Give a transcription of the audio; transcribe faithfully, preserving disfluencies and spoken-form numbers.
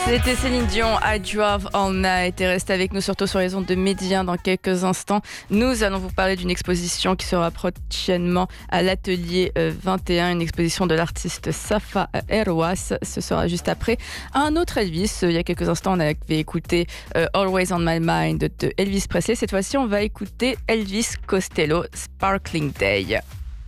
C'était Céline Dion, I Drove All Night, et restez avec nous surtout sur les ondes de Média dans quelques instants. Nous allons vous parler d'une exposition qui sera prochainement à l'Atelier vingt et un, une exposition de l'artiste Safa Erwas. Ce sera juste après un autre Elvis. Il y a quelques instants, on avait écouté euh, Always on My Mind de Elvis Presley. Cette fois-ci, on va écouter Elvis Costello, Sparkling Day.